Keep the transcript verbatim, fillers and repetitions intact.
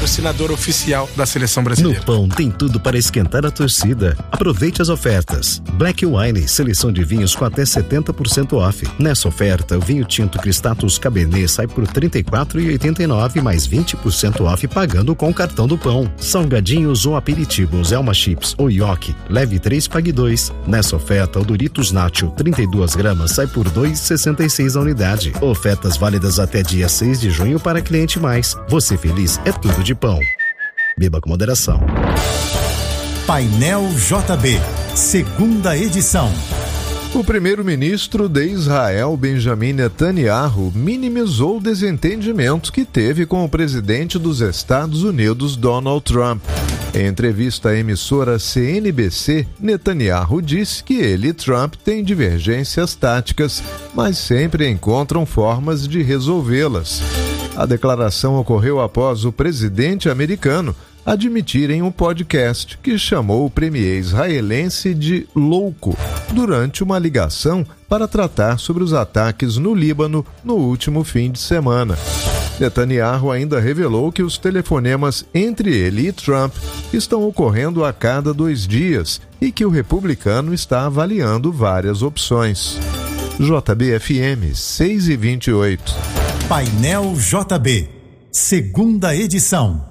patrocinador oficial da seleção brasileira. No Pão tem tudo para esquentar a torcida. Aproveite as ofertas. Black Wine, seleção de vinhos com até setenta por cento off. Nessa oferta, o vinho tinto Cristatus Cabernet sai por trinta e quatro reais e oitenta e nove centavos mais vinte por cento off pagando com o cartão do Pão. Salgadinhos ou aperitivos Elma Chips ou Yoki, leve três, pague dois. Nessa oferta, o Doritos Nacho trinta e duas gramas sai por dois reais e sessenta e seis centavos a unidade. Ofertas válidas até dia seis de junho para cliente mais. Você feliz é tudo de Pão. Beba com moderação. Painel J B, segunda edição. O primeiro-ministro de Israel, Benjamin Netanyahu, minimizou o desentendimento que teve com o presidente dos Estados Unidos, Donald Trump. Em entrevista à emissora C N B C, Netanyahu disse que ele e Trump têm divergências táticas, mas sempre encontram formas de resolvê-las. A declaração ocorreu após o presidente americano admitir em um podcast que chamou o premier israelense de louco durante uma ligação para tratar sobre os ataques no Líbano no último fim de semana. Netanyahu ainda revelou que os telefonemas entre ele e Trump estão ocorrendo a cada dois dias e que o republicano está avaliando várias opções. J B F M seis e vinte e oito. Painel J B, segunda edição.